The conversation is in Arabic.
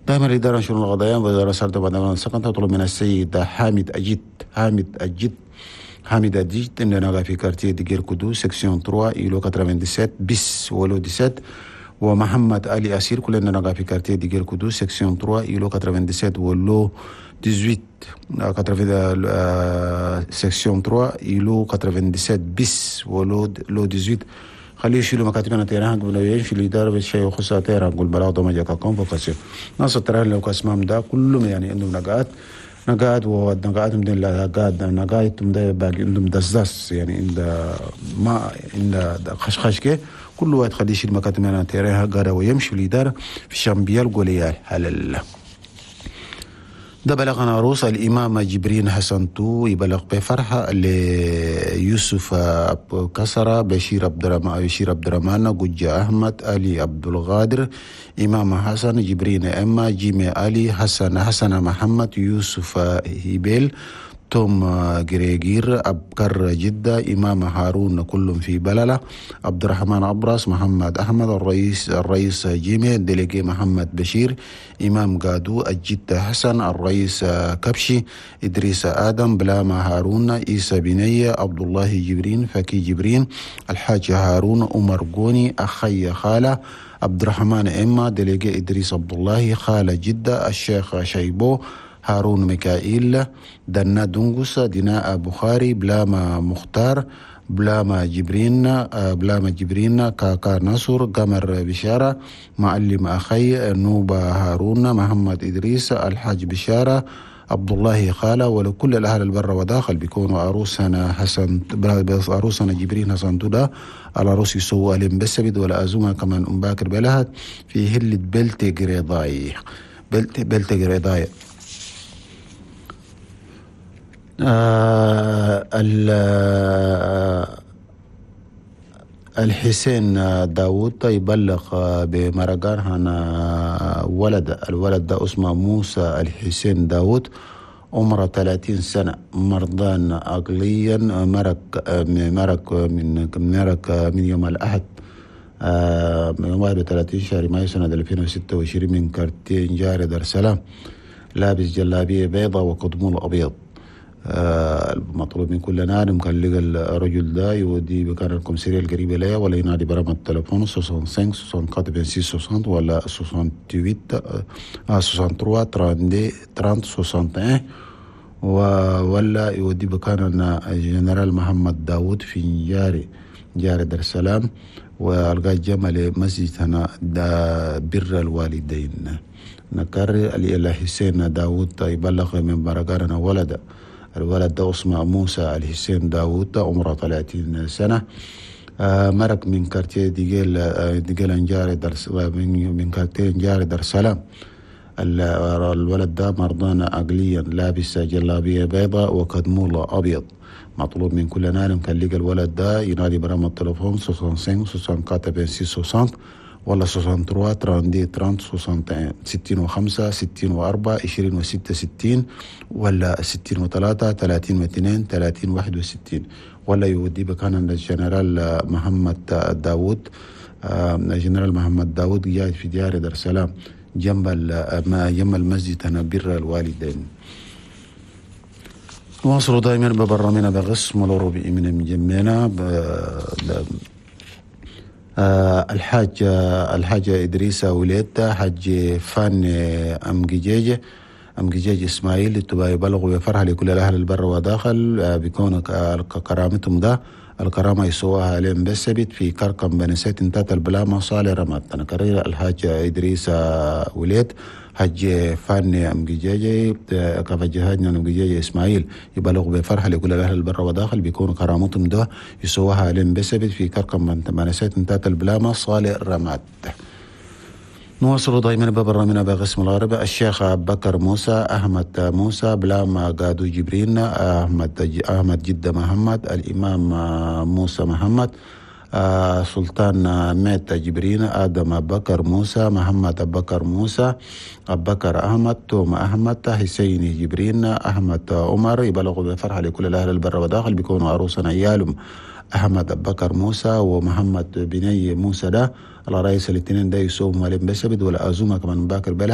دائما الإدارة شؤون القضايا وإدارة سالت بعد ما سكنت تطلب من السيد حامد أجيت إننا في كارتيه ديجير كودو سكسيون 3 إيلو 97 بيس ولو 17 ومحمد علي أسير كلنا في كارتيه ديجير كودو سكسيون 3 إيلو 97 ولو 18 سكسيون 3 إيلو 97 بيس ولو 18 خليه يشيلوا مكاتبنا تيران قبل يمشي الإدارة بالشيء وخصها تيران قبل بلاغ ضم جاكا كونفوكاسيون ناس تيران لو كاسمام دا كلهم يعني عندهم نقاط ونقاط من نقاط من باقي عندهم دزاز يعني عند ما عند خشخش كي كل واحد خليه يشيل مكاتبنا تيران قاعد ويمشي الإدارة في شامبيال قوليال هلل ده بلغنا عروس الإمام جبرين حسنتو يبلغ بفرحة ليوسف كسرة بشير عبد الرحمن قجة أحمد علي عبد القادر إمام حسن جبرين أما جيمي علي حسن محمد يوسف هيبيل توم جريجير أبكر جدة إمام هارون كلهم في بللة عبد الرحمن أبرس محمد أحمد الرئيس جيمي ديليجي محمد بشير إمام قادو الجدة حسن الرئيس كبشي إدريس آدم بلاما هارون إيسى بنية عبد الله جبرين فكي جبرين الحاج هارون عمر قوني أخي خالة عبد الرحمن إما ديليجي إدريس عبد الله خالة جدة الشيخ شيبو هارون ميكائيل دنا دنقس دناء بخاري بلاما مختار بلاما جبرين كاكا نصر قمر بشارة معلم أخي نوبة هارون محمد إدريس الحاج بشارة عبد الله خالة ولكل الأهل البر وداخل بيكونوا عروسنا جبرين حسن تودا على روسي سوالين بسبد ولا أزوما كمان باكر بلهد في هلة بلتقريضاي الحسين داود يبلغ بمرقان هنا الولد ده اسمه موسى الحسين داود عمره 30 سنة مرضان عقليا مرق من يوم الأحد من 31 شهر مايو سنة 2026 من كارتين جاري دار السلام لابس جلابية بيضة وقضمول أبيض مطلوب من كل نادم كان لقى الرجل ده يودي بكان الكمسيرية القريبة ليا ولا ينادي برقم التلفون 65 64 60 ولا 68 63 31 ولا يودي بكان الجنرال محمد داود في جاري دار السلام والقى جمل مسجد هنا بر الوالدين نكرر الحسين داود يبلغ من برقارنا الولد ده اسمه موسى الحسين داود عمره 30 سنة مرق من كارتيه ديجيل انجاري من كارتيه انجاري دار السلام الولد ده مرضان عقليا لابس جلابية بيضاء وكدمولة أبيض مطلوب من كل نادم كان لقى الولد ده ينادي برقم التلفون 65 64 60 ولا 63 32 30 61 65 64 20 ولا 63 30 2 30 61 ولا يودي بكان الجنرال محمد داود الجنرال محمد داود جاي في ديار دار السلام جنب المسجد هنا بر الوالدين. واصلوا دائما ببرامنا بغسم ولو من مجمعنا الحاج إدريس وليد حاج فان أمجيجي إسماعيل تبا يبلغوا بفرحة لكل الأهل البر وداخل بيكون كرامتهم ده الكرامة يسووها عليهم بسبت في كركم بنسيت انتات البلامة صالح رمات تنكرر الحاج إدريس وليد حج فاني أمجيجي كفجهادنا أمجيجي إسماعيل يبلغوا بفرحة لكل الأهل البر وداخل بيكونوا كرامتهم ده يسووها عليهم بسبت في كركم بنسيت انتات البلامة صالح رمات. نواصل دائما ببرامجنا بقسم الغربة الشيخ بكر موسى أحمد موسى بلاما قادو جبرين أحمد جدة محمد الإمام موسى محمد سلطان ميت جبرين آدم بكر موسى محمد بكر موسى بكر أحمد توم أحمد حسين جبرين أحمد عمر يبلغوا بفرحة لكل الأهل البر وداخل بيكونوا عروسنا عيالهم أحمد بكر موسى ومحمد بني موسى ده على رئيس الاثنين ده يسوم مالين بسبد ولا أزوما كمان باكر بلا